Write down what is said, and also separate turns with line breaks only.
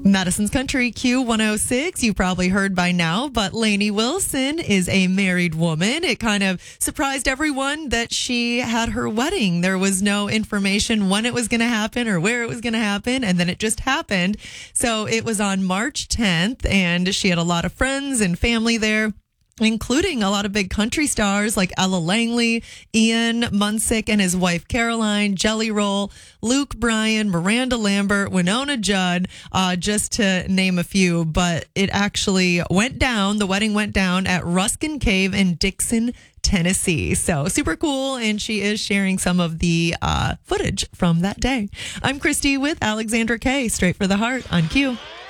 Madison's Country Q106, you probably heard by now, but Lainey Wilson is a married woman. It kind of surprised everyone that she had her wedding. There was no information when it was going to happen or where it was going to happen, and then it just happened. So it was on March 10th, and she had a lot of friends and family there, including a lot of big country stars like Ella Langley, Ian Munsick and his wife Caroline, Jelly Roll, Luke Bryan, Miranda Lambert, Winona Judd, just to name a few. But it actually went down. The wedding went down at Ruskin Cave in Dixon, Tennessee. So super cool. And she is sharing some of the footage from that day. I'm Christy with Alexandra Kay, Straight for the Heart on Q.